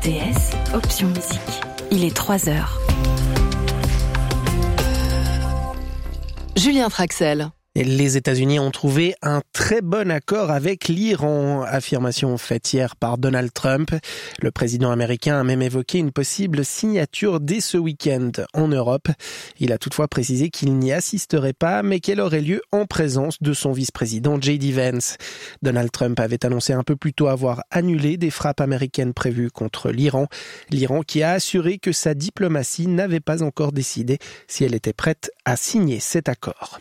RTS, option musique. Il est 3h. Julien Traxel. Et les États-Unis ont trouvé un très bon accord avec l'Iran, affirmation faite hier par Donald Trump. Le président américain a même évoqué une possible signature dès ce week-end en Europe. Il a toutefois précisé qu'il n'y assisterait pas, mais qu'elle aurait lieu en présence de son vice-président J.D. Vance. Donald Trump avait annoncé un peu plus tôt avoir annulé des frappes américaines prévues contre l'Iran. L'Iran qui a assuré que sa diplomatie n'avait pas encore décidé si elle était prête à signer cet accord.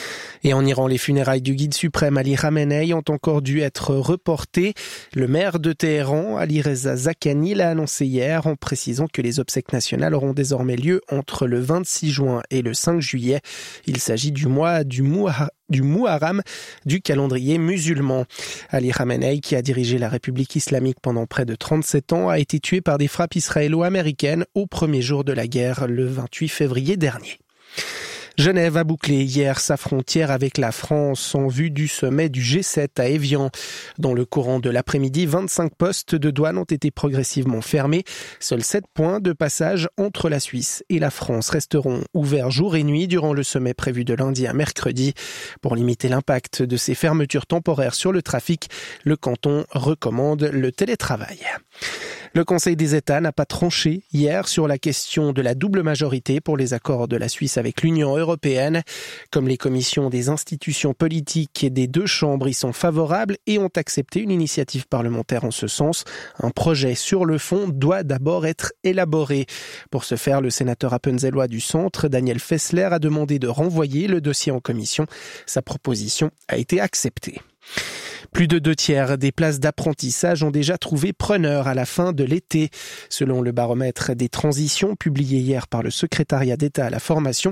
Et en Iran, les funérailles du guide suprême Ali Khamenei ont encore dû être reportées. Le maire de Téhéran, Ali Reza Zaghani, l'a annoncé hier en précisant que les obsèques nationales auront désormais lieu entre le 26 juin et le 5 juillet. Il s'agit du mois du Muharram du calendrier musulman. Ali Khamenei, qui a dirigé la République islamique pendant près de 37 ans, a été tué par des frappes israélo-américaines au premier jour de la guerre, le 28 février dernier. Genève a bouclé hier sa frontière avec la France en vue du sommet du G7 à Évian. Dans le courant de l'après-midi, 25 postes de douane ont été progressivement fermés. Seuls 7 points de passage entre la Suisse et la France resteront ouverts jour et nuit durant le sommet prévu de lundi à mercredi. Pour limiter l'impact de ces fermetures temporaires sur le trafic, le canton recommande le télétravail. Le Conseil des États n'a pas tranché hier sur la question de la double majorité pour les accords de la Suisse avec l'Union européenne. Comme les commissions des institutions politiques et des deux chambres y sont favorables et ont accepté une initiative parlementaire en ce sens, un projet sur le fond doit d'abord être élaboré. Pour ce faire, le sénateur appenzellois du centre, Daniel Fessler, a demandé de renvoyer le dossier en commission. Sa proposition a été acceptée. Plus de 2/3 des places d'apprentissage ont déjà trouvé preneur à la fin de l'été. Selon le baromètre des transitions publié hier par le secrétariat d'État à la formation,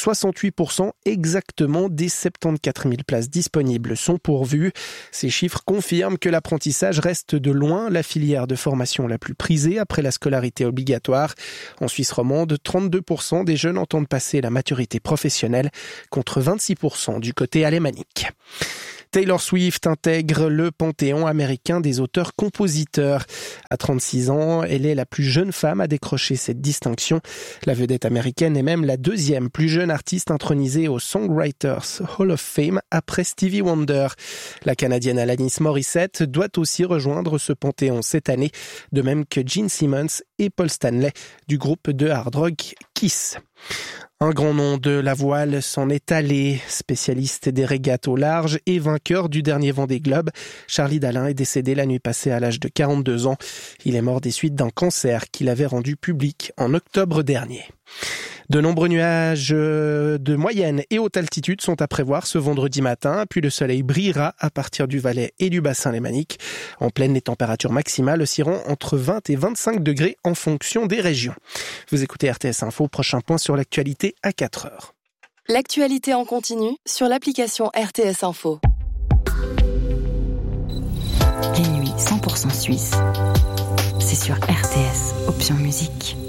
68% exactement des 74 000 places disponibles sont pourvues. Ces chiffres confirment que l'apprentissage reste de loin la filière de formation la plus prisée après la scolarité obligatoire. En Suisse romande, 32% des jeunes entendent passer la maturité professionnelle contre 26% du côté alémanique. Taylor Swift intègre le panthéon américain des auteurs-compositeurs. À 36 ans, elle est la plus jeune femme à décrocher cette distinction. La vedette américaine est même la deuxième plus jeune artiste intronisée au Songwriters Hall of Fame après Stevie Wonder. La Canadienne Alanis Morissette doit aussi rejoindre ce panthéon cette année, de même que Gene Simmons et Paul Stanley du groupe de hard rock Kiss. Un grand nom de la voile s'en est allé. Spécialiste des régates au large et vainqueur du dernier Vendée Globe, Charlie Dalin est décédé la nuit passée à l'âge de 42 ans. Il est mort des suites d'un cancer qu'il avait rendu public en octobre dernier. De nombreux nuages de moyenne et haute altitude sont à prévoir ce vendredi matin, puis le soleil brillera à partir du Valais et du bassin lémanique. En pleine, les températures maximales oscilleront entre 20 et 25 degrés en fonction des régions. Vous écoutez RTS Info, prochain point sur l'actualité à 4h. L'actualité en continu sur l'application RTS Info. Les nuits 100% suisses, c'est sur RTS, option musique.